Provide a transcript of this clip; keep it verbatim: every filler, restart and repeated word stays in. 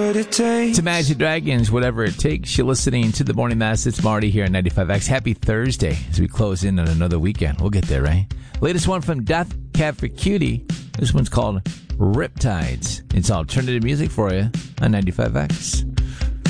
what it takes. To Imagine Dragons, whatever it takes. You're listening to The Morning Mass. It's Marty here at ninety-five X. Happy Thursday as we close in on another weekend. We'll get there, right? Latest one from Death Cab for Cutie. This one's called Riptides. It's alternative music for you on ninety-five X.